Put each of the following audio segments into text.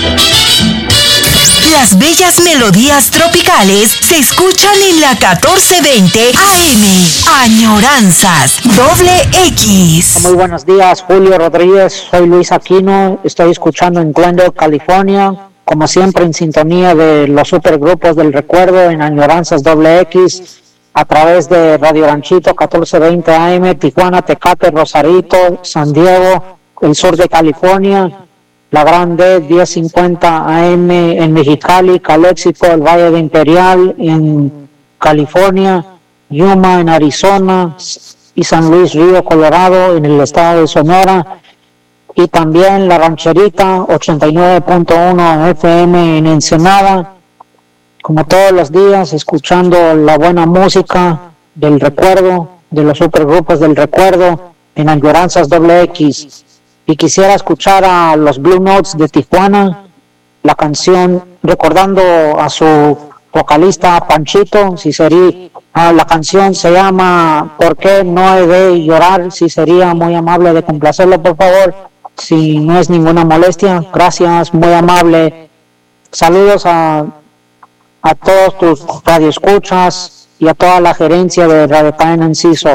Las bellas melodías tropicales se escuchan en la 1420 AM. Añoranzas XX. Muy buenos días, Julio Rodríguez. Soy Luis Aquino. Estoy escuchando en Glendale, California. Como siempre, en sintonía de los supergrupos del recuerdo en Añoranzas XX a través de Radio Ranchito 1420 AM, Tijuana, Tecate, Rosarito, San Diego, el sur de California. La Grande 1050 AM en Mexicali, Calexico, el Valle de Imperial en California, Yuma en Arizona y San Luis Río Colorado en el estado de Sonora, y también La Rancherita 89.1 FM en Ensenada. Como todos los días, escuchando la buena música del recuerdo, de los supergrupos del recuerdo en Añoranzas XX. Y quisiera escuchar a los Blue Notes de Tijuana, la canción, recordando a su vocalista Panchito. Si sería, la canción se llama ¿Por qué no he de llorar? Si sería muy amable de complacerlo, por favor, si no es ninguna molestia. Gracias, muy amable. Saludos a todos tus radioescuchas y a toda la gerencia de Radio Cadena Enciso.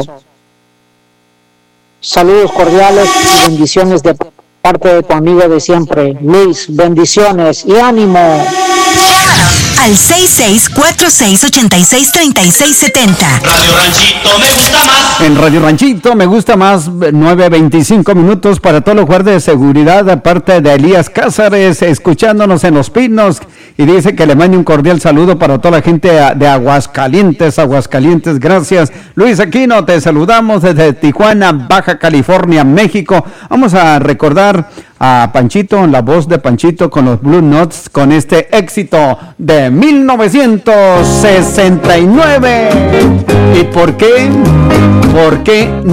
Saludos cordiales y bendiciones de parte de tu amigo de siempre, Luis. Bendiciones y ánimo. Al 6646863670. Radio Ranchito me gusta más. En Radio Ranchito me gusta más, 9:25 minutos para todos los guardias de seguridad, aparte de Elías Cázares, escuchándonos en Los Pinos, y dice que le mande un cordial saludo para toda la gente de Aguascalientes, gracias. Luis Aquino, te saludamos desde Tijuana, Baja California, México. Vamos a recordar a Panchito, la voz de Panchito con los Blue Notes, con este éxito de 1969. ¿Y por qué?